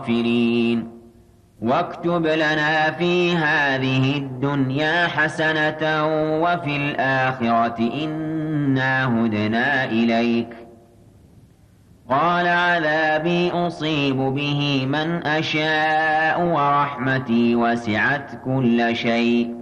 الغافلين واكتب لنا في هذه الدنيا حسنة وفي الآخرة إنا هدنا إليك قال عذابي أصيب به من أشاء ورحمتي وسعت كل شيء